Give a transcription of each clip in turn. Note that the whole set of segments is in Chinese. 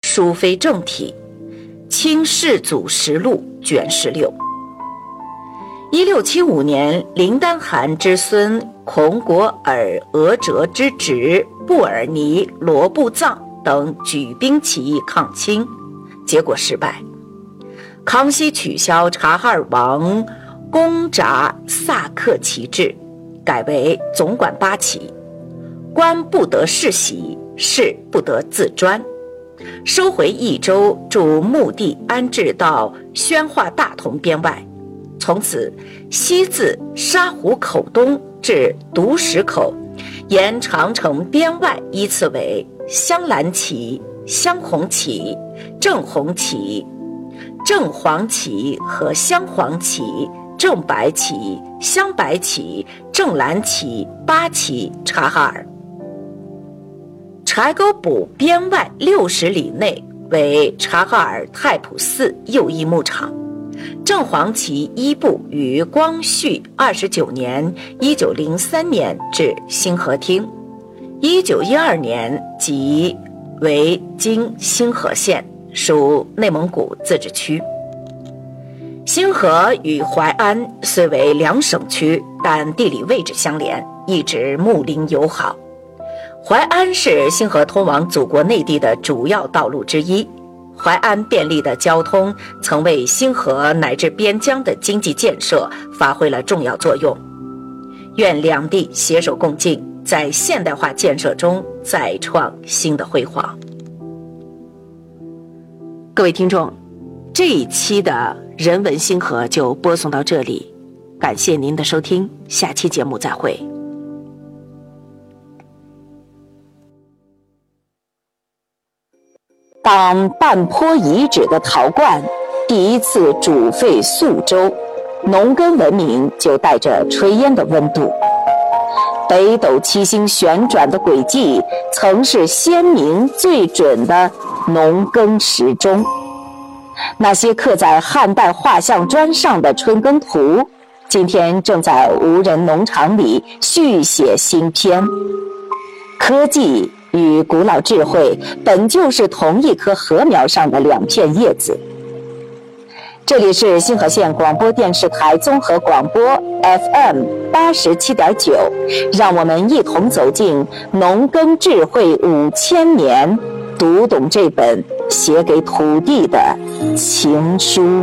殊非正体。清世祖实录卷16。1675年，林丹汗之孙孔果尔额哲之侄布尔尼罗布藏等举兵起义抗清，结果失败。康熙取消察哈尔王公札萨克旗制，改为总管八旗，官不得世袭，事不得自专，收回益州驻墓地安置到宣化大同边外。从此西自沙湖口东至独石口，沿长城边外依次为镶蓝旗、镶红旗、正红旗、正黄旗和镶黄旗、正白旗、镶白旗、正蓝旗、八旗察哈尔。柴沟堡边外60里内为察哈尔太普寺右翼牧场。正黄旗一部于光绪29年1903年至兴和厅，1912年即为今兴和县，属内蒙古自治区。兴和与淮安虽为两省区，但地理位置相连，一直睦邻友好。淮安是兴和通往祖国内地的主要道路之一，淮安便利的交通曾为兴和乃至边疆的经济建设发挥了重要作用。愿两地携手共进，在现代化建设中再创新的辉煌。各位听众，这一期的人文兴和就播送到这里，感谢您的收听，下期节目再会。当半坡遗址的陶罐第一次煮沸宿州，农耕文明就带着炊烟的温度。北斗七星旋转的轨迹曾是鲜明最准的农耕时钟。那些刻在汉代画像砖上的春耕图，今天正在无人农场里续写新篇。科技与古老智慧本就是同一棵禾苗上的两片叶子。这里是兴和县广播电视台综合广播 FM 87.9，让我们一同走进农耕智慧5000年，读懂这本写给土地的情书。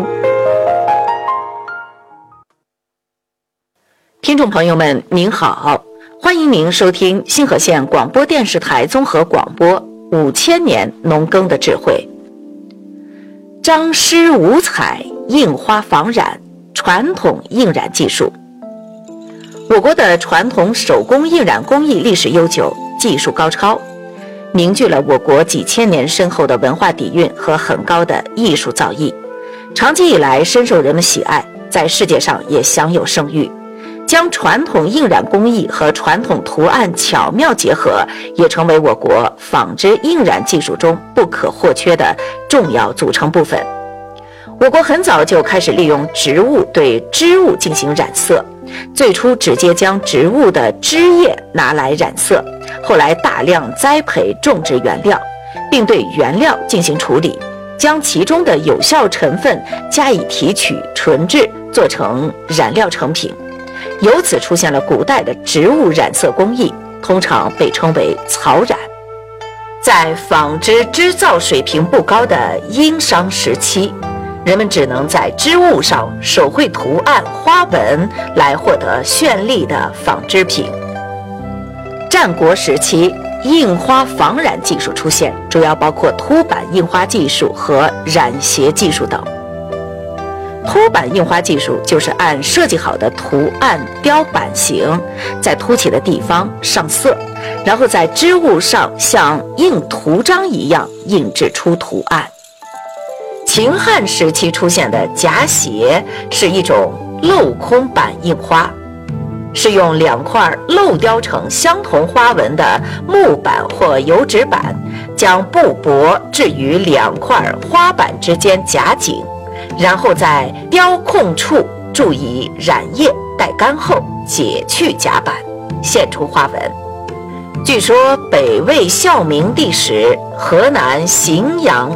听众朋友们您好，欢迎您收听兴和县广播电视台综合广播5000年农耕的智慧。张诗五彩，印花仿染，传统印染技术。我国的传统手工印染工艺历史悠久，技术高超，凝聚了我国几千年深厚的文化底蕴和很高的艺术造诣，长期以来深受人们喜爱，在世界上也享有声誉。将传统印染工艺和传统图案巧妙结合，也成为我国纺织印染技术中不可或缺的重要组成部分。我国很早就开始利用植物对织物进行染色，最初直接将植物的枝叶拿来染色，后来大量栽培种植原料，并对原料进行处理，将其中的有效成分加以提取纯制，做成染料成品。由此出现了古代的植物染色工艺，通常被称为草染。在纺织织造水平不高的殷商时期，人们只能在织物上手绘图案花纹来获得绚丽的纺织品。战国时期，印花仿染技术出现，主要包括凸版印花技术和染鞋技术等。凸版印花技术就是按设计好的图案雕版型，在凸起的地方上色，然后在织物上像印图章一样印制出图案。秦汉时期出现的夹鞋是一种镂空版印花，是用2块镂雕成相同花纹的木板或油纸板，将布帛置于2块花板之间夹紧，然后在雕空处注以染液，待干后解去夹板，现出花纹。据说北魏孝明帝时，河南荥阳